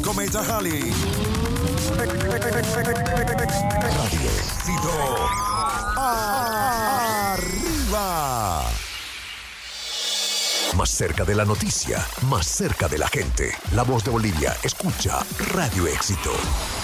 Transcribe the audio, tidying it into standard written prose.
Cometa Halley. Radio Éxito. Arriba. Más cerca de la noticia, más cerca de la gente. La voz de Bolivia, escucha Radio Éxito.